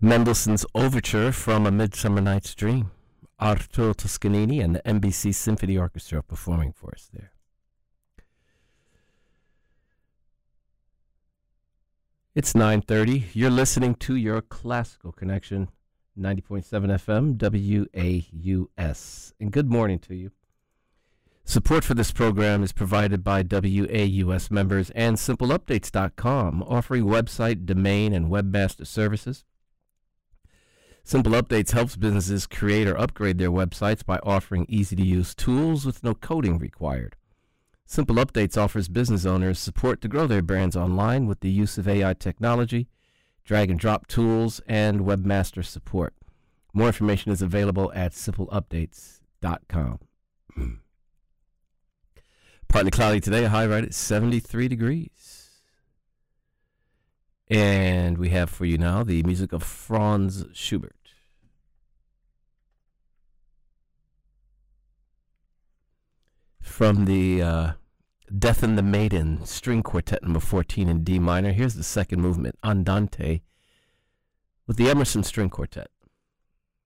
Mendelssohn's Overture from A Midsummer Night's Dream. Arturo Toscanini and the NBC Symphony Orchestra performing for us there. It's 9:30. You're listening to your Classical Connection, 90.7 FM, WAUS. And good morning to you. Support for this program is provided by WAUS members and SimpleUpdates.com, offering website, domain, and webmaster services. Simple Updates helps businesses create or upgrade their websites by offering easy-to-use tools with no coding required. Simple Updates offers business owners support to grow their brands online with the use of AI technology, drag-and-drop tools, and webmaster support. More information is available at SimpleUpdates.com. Partly cloudy today, a high right at 73 degrees. And we have for you now the music of Franz Schubert. From the Death and the Maiden String Quartet No. 14 in D minor, here's the second movement, Andante, with the Emerson String Quartet.